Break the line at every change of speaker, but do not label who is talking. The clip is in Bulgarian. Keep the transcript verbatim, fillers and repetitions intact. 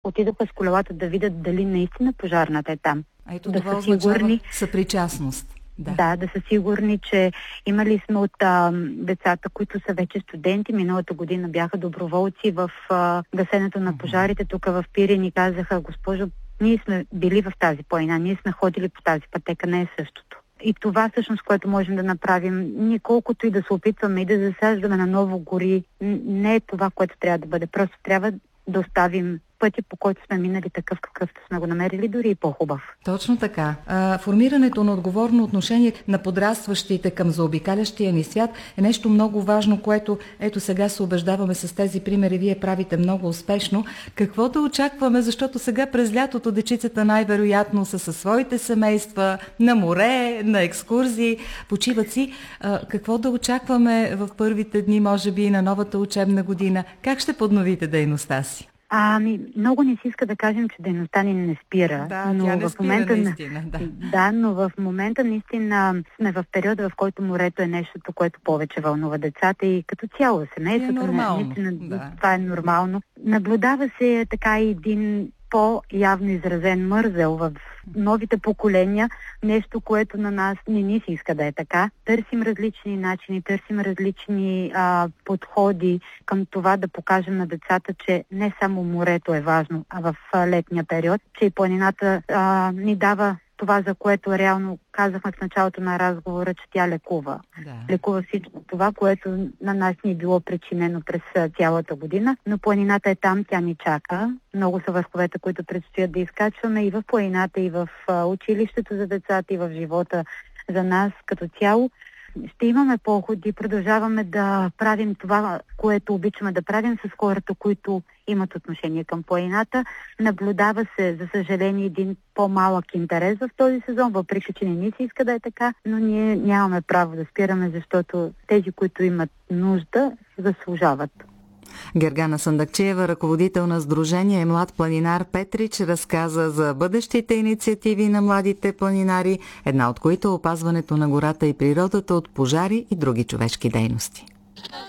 отидоха с колелата да видят дали наистина пожарната е там.
А ето
да
това
са
означава
сигурни,
съпричастност. Да.
да, да са сигурни, че имали сме от а, децата, които са вече студенти. Миналата година бяха доброволци в а, гасенето на пожарите. Тук в Пирин ни казаха: госпожо, ние сме били в тази планина, ние сме ходили по тази пътека, не е същото. И това всъщност, което можем да направим, ние колкото и да се опитваме и да засаждаме на ново гори, не е това, което трябва да бъде. Просто трябва да оставим пътя, по който сме минали, такъв какъвто сме го намерили, дори и по-хубав.
Точно така. А, формирането на отговорно отношение на подрастващите към заобикалящия ни свят е нещо много важно, което ето сега се убеждаваме с тези примери. Вие правите много успешно. Какво да очакваме, защото сега през лятото дечицата най-вероятно са със своите семейства, на море, на екскурзии, почиват си. А, какво да очакваме в първите дни, може би, на новата учебна година? Как ще подновите дейността си?
Ами, много не си иска да кажем, че дейността ни не спира.
Да,
но
тя не
в
спира
момента,
наистина. Да.
да, но в момента наистина сме в периода, в който морето е нещото, което повече вълнува децата и като цяло семейството.
Е нормално.
Наистина,
Да.
това е нормално. Наблюдава се така един по-явно изразен мързел в новите поколения, нещо, което на нас не ни се иска да е така. Търсим различни начини, търсим различни а, подходи към това да покажем на децата, че не само морето е важно, а в а, летния период, че и планината а, ни дава това, за което реално казахме в началото на разговора, че тя лекува. Да. Лекува всичко това, което на нас ни е било причинено през цялата година, но планината е там, тя ни чака. Много са върховете, които предстоят да изкачваме и в планината, и в училището за децата, и в живота за нас като цяло. Ще имаме походи, продължаваме да правим това, което обичаме да правим с хората, които имат отношение към планината. Наблюдава се, за съжаление, един по-малък интерес в този сезон, въпреки че не ни се иска да е така, но ние нямаме право да спираме, защото тези, които имат нужда, заслужават.
Гергана Сандакчиева, ръководител на Сдружение Млад планинар Петрич, разказа за бъдещите инициативи на младите планинари, една от които е опазването на гората и природата от пожари и други човешки дейности.